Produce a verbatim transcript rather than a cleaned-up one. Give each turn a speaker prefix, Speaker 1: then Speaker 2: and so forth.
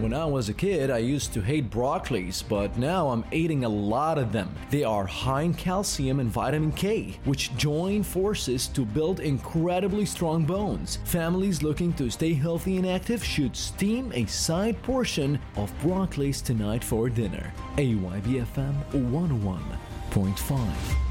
Speaker 1: When I was a kid, I used to hate broccolis, but now I'm eating a lot of them. They are high in calcium and vitamin K, which join forces to build incredibly strong bones. Families looking to stay healthy and active should steam a side portion of broccolis tonight for dinner. A Y B F M one oh one point five.